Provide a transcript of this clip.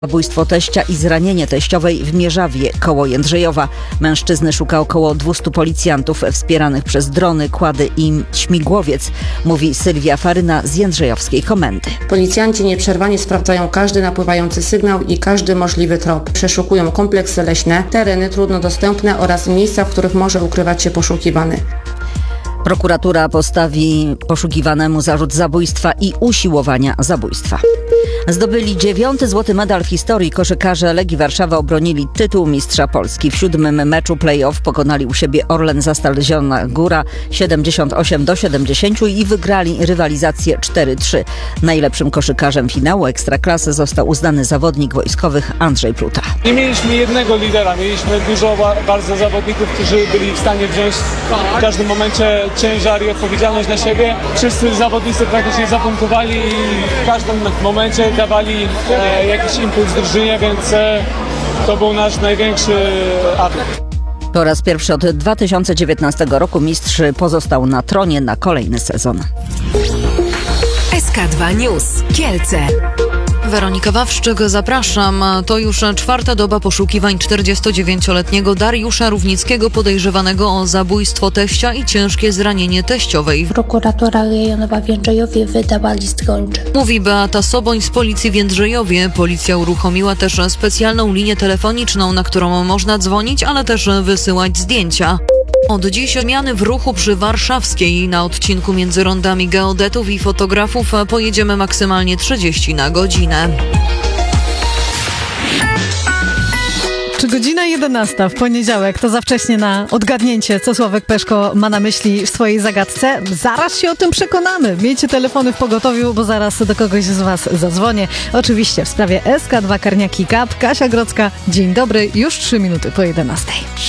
Zabójstwo teścia i zranienie teściowej w Mierzawie koło Jędrzejowa. Mężczyzny szuka około 200 policjantów wspieranych przez drony, kłady i śmigłowiec, mówi Sylwia Faryna z jędrzejowskiej komendy. Policjanci nieprzerwanie sprawdzają każdy napływający sygnał i każdy możliwy trop. Przeszukują kompleksy leśne, tereny trudno dostępne oraz miejsca, w których może ukrywać się poszukiwany. Prokuratura postawi poszukiwanemu zarzut zabójstwa i usiłowania zabójstwa. Zdobyli 9. złoty medal w historii. Koszykarze Legii Warszawa obronili tytuł mistrza Polski. W 7. meczu play-off pokonali u siebie Orlen Zastal Zielona Góra 78-70 i wygrali rywalizację 4-3. Najlepszym koszykarzem finału Ekstraklasy został uznany zawodnik wojskowych Andrzej Pluta. Nie mieliśmy jednego lidera, mieliśmy dużo bardzo zawodników, którzy byli w stanie wziąć w każdym momencie ciężar i odpowiedzialność na siebie. Wszyscy zawodnicy praktycznie zapunktowali i w każdym momencie dawali jakiś impuls drużynie, więc to był nasz największy atut. Po raz pierwszy od 2019 roku mistrz pozostał na tronie na kolejny sezon. SK2 News. Kielce. Weronika Wawrzyk, zapraszam. To już 4. doba poszukiwań 49-letniego Dariusza Równickiego podejrzewanego o zabójstwo teścia i ciężkie zranienie teściowej. Prokuratura rejonowa w Jędrzejowie wydała list gończy. Mówi Beata Soboń z policji w Jędrzejowie. Policja uruchomiła też specjalną linię telefoniczną, na którą można dzwonić, ale też wysyłać zdjęcia. Od dziś zmiany w ruchu przy Warszawskiej. Na odcinku między rondami geodetów i fotografów pojedziemy maksymalnie 30 na godzinę. Czy godzina 11 w poniedziałek to za wcześnie na odgadnięcie, co Sławek Peszko ma na myśli w swojej zagadce? Zaraz się o tym przekonamy. Miejcie telefony w pogotowiu, bo zaraz do kogoś z Was zadzwonię. Oczywiście w sprawie SK2 Karniaki Cup. Kasia Grodzka, dzień dobry, już 3 minuty po 11.